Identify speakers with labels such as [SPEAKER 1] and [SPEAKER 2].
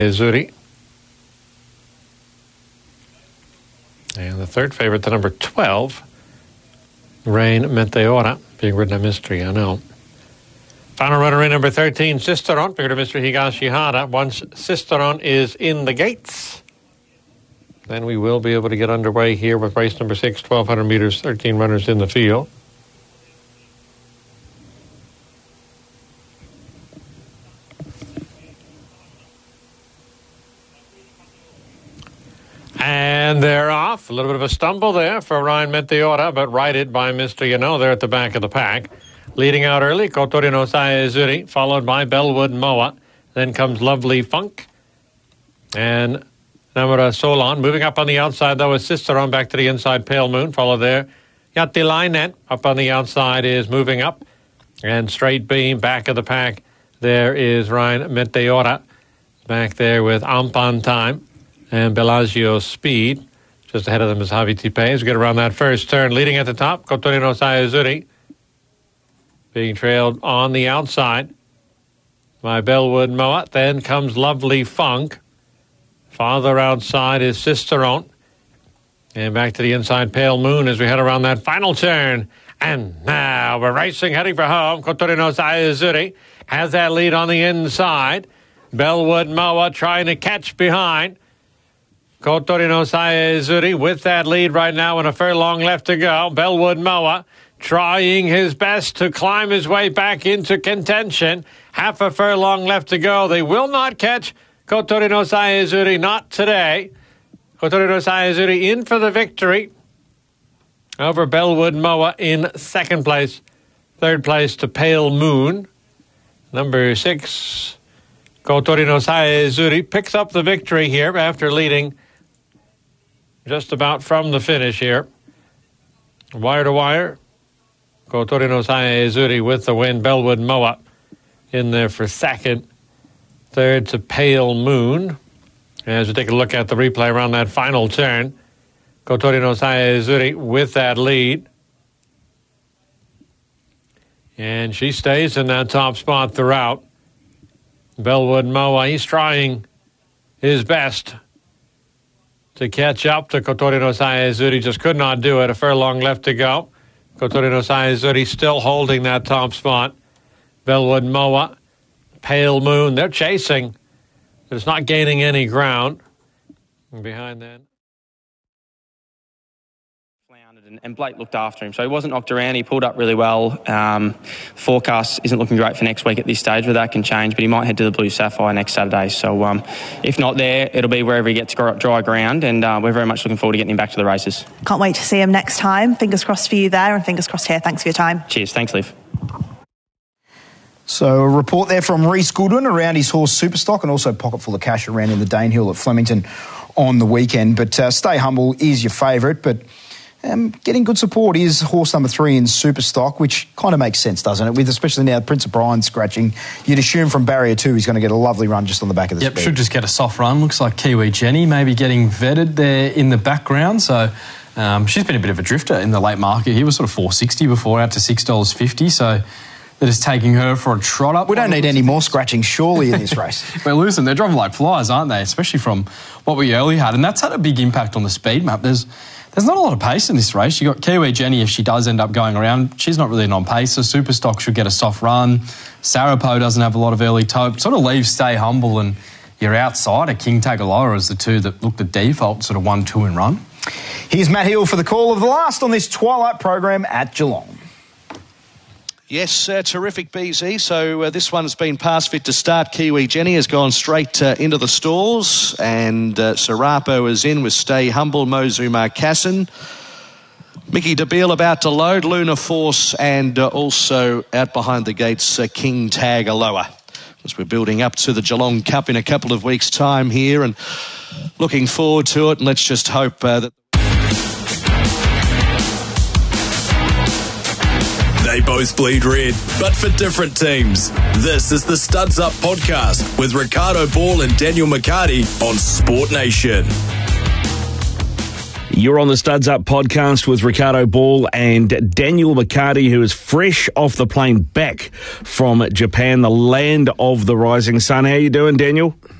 [SPEAKER 1] Zuri. And the third favorite, the number 12, Rain Meteora, being ridden a mystery, I know. Final runner in number 13, Cisteron, being ridden a mystery, Higashihara. Once Cisteron is in the gates, then we will be able to get underway here with race number 6, 1,200 meters, 13 runners in the field. And they're off. A little bit of a stumble there for Ryan Meteora, but righted by Mr. Yano there at the back of the pack. Leading out early, Kotori no Saezuri, followed by Bellwood Moa. Then comes Lovely Funk. And Namura Solon. Moving up on the outside, though, is Cisteron back to the inside. Pale Moon, followed there. Yatilainen up on the outside is moving up. And Straight Beam, back of the pack. There is Ryan Meteora. Back there with Ampan Time. And Bellagio Speed. Just ahead of them is Javi Tipe. We get around that first turn. Leading at the top, Kotori no Saezuri. Being trailed on the outside by Bellwood Moa. Then comes Lovely Funk. Farther outside is Cisteron. And back to the inside, Pale Moon, as we head around that final turn. And now we're racing, heading for home. Kotori no Saezuri has that lead on the inside. Bellwood Moa trying to catch behind. Kotori no Saezuri with that lead right now and a furlong left to go. Bellwood Moa trying his best to climb his way back into contention. Half a furlong left to go. They will not catch Kotori no Saezuri, not today. Kotori no Saezuri in for the victory over Bellwood Moa in second place. Third place to Pale Moon. Number 6, Kotori no Saezuri picks up the victory here after leading just about from the finish here. Wire to wire. Kotori no Saezuri with the win. Bellwood Moa in there for second. Third to Pale Moon. As we take a look at the replay around that final turn, Kotori no Saezuri with that lead. And she stays in that top spot throughout. Bellwood Moa, he's trying his best to catch up to Kotori no Saezuri. Just could not do it. A furlong left to go. Kotori no Saezuri still holding that top spot. Bellwood Moa, Pale Moon, they're chasing. It's not gaining any ground. And behind that,
[SPEAKER 2] and Blake looked after him, so he wasn't knocked around. He pulled up really well. Forecast isn't looking great for next week at this stage, but that can change. But he might head to the Blue Sapphire next Saturday. So if not there, it'll be wherever he gets dry ground, and we're very much looking forward to getting him back to the races.
[SPEAKER 3] Can't wait to see him next time. Fingers crossed for you there, and fingers crossed here. Thanks for your time.
[SPEAKER 2] Cheers. Thanks, Liv.
[SPEAKER 4] So a report there from Reece Goodwin around his horse Superstock, and also pocket full of cash around in the Danehill at Flemington on the weekend. But Stay Humble is your favourite, but getting good support is horse number 3 in Superstock, which kind of makes sense, doesn't it? With especially now Prince of Brian scratching, you'd assume from barrier 2 he's going to get a lovely run just on the back of the speed.
[SPEAKER 5] Should just get a soft run. Looks like Kiwi Jenny maybe getting vetted there in the background. So she's been a bit of a drifter in the late market. He was sort of $4.60 before, out to $6.50. So they're just taking her for a trot up.
[SPEAKER 4] We don't need any more scratching, surely, in this race.
[SPEAKER 5] Well, listen, they're driving like flies, aren't they? Especially from what we earlier had. And that's had a big impact on the speed map. There's not a lot of pace in this race. You've got Kiwi Jenny, if she does end up going around, she's not really non-pace, so Superstock should get a soft run. Sarapo doesn't have a lot of early tope. Sort of leaves Stay Humble and you're outside of King Tagaloa as the two that look the default, sort of 1-2 and run.
[SPEAKER 4] Here's Matt Hill for the call of the last on this Twilight program at Geelong.
[SPEAKER 6] Yes, terrific, BZ. So this one's been past fit to start. Kiwi Jenny has gone straight into the stalls, and Sarapo is in with Stay Humble, Mozumar Kassan. Mickey DeBeal about to load, Luna Force, and also out behind the gates, King Tagaloa. As we're building up to the Geelong Cup in a couple of weeks' time here, and looking forward to it, and let's just hope that...
[SPEAKER 7] They both bleed red, but for different teams. This is the Studs Up podcast with Ricardo Ball and Daniel McCarty on Sport Nation.
[SPEAKER 8] You're on the Studs Up podcast with Ricardo Ball and Daniel McCarty, who is fresh off the plane back from Japan, the land of the rising sun. How you doing, Daniel?